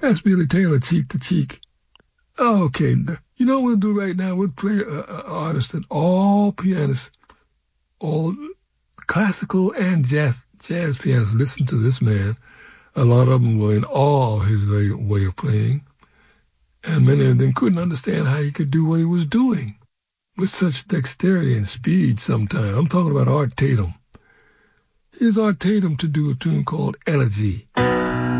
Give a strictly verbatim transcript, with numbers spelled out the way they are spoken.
That's Billy Taylor, Cheek to Cheek. Okay, you know what we'll do right now? We'll play an artist that all pianists, all classical and jazz, jazz pianists listen to this man. A lot of them were in awe of his way, way of playing. And many of them couldn't understand how he could do what he was doing with such dexterity and speed sometimes. I'm talking about Art Tatum. Here's Art Tatum to do a tune called Elegy.